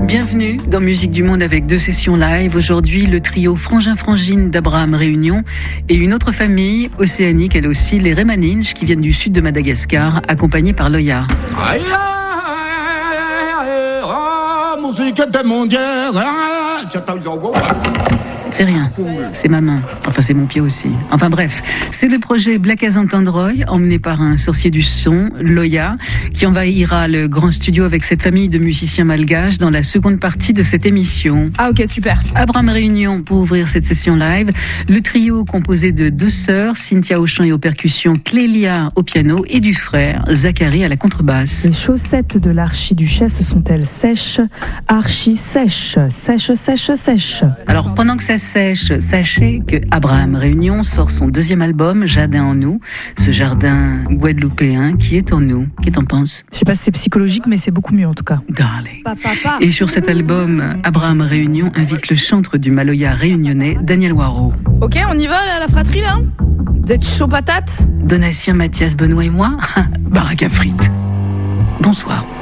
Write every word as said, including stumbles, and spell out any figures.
Bienvenue dans Musique du Monde avec deux sessions live. Aujourd'hui, le trio Frangin-Frangine d'Abraham Réunion et une autre famille océanique, elle aussi, les Remaninch, qui viennent du sud de Madagascar, accompagnés par Loya. C'est rien, c'est ma main, enfin c'est mon pied aussi. Enfin bref, c'est le projet Black as Entendroy, emmené par un sorcier du son, Loya, qui envahira le grand studio avec cette famille de musiciens malgaches dans la seconde partie de cette émission. Ah ok, super. Abraham Réunion pour ouvrir cette session live, le trio composé de deux sœurs, Cynthia au chant et aux percussions, Clélia au piano et du frère, Zachary à la contrebasse. Les chaussettes de l'archiduchesse sont-elles sèches, archi sèches, sèches, sèches, sèches. Alors pendant que ça sèche, sachez que Abraham Réunion sort son deuxième album, Jardin en nous, ce jardin guadeloupéen qui est en nous. Qu'est-ce que t'en penses? Je sais pas si c'est psychologique, mais c'est beaucoup mieux en tout cas. Darling. Pa, pa, pa. Et sur cet album, Abraham Réunion invite le chantre du Maloya réunionnais, Daniel Waro. Ok, on y va là, la fratrie là? Vous êtes chaud patate? Donatien, Mathias, Benoît et moi, baraque à frites. Bonsoir.